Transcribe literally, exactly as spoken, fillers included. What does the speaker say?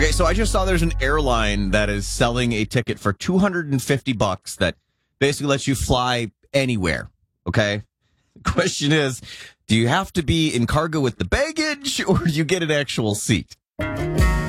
Okay, so I just saw there's an airline that is selling a ticket for two hundred fifty bucks that basically lets you fly anywhere. Okay? The question is, do you have to be in cargo with the baggage or do you get an actual seat?